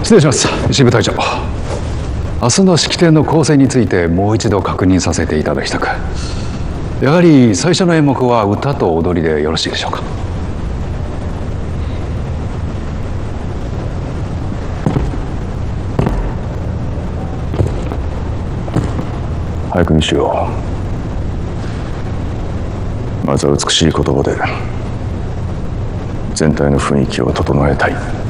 失礼します、石部隊長。明日の式典の構成についてもう一度確認させていただきたく。やはり最初の演目は歌と踊りでよろしいでしょうか。 早くにしよう。まずは美しい言葉で全体の雰囲気を整えたい。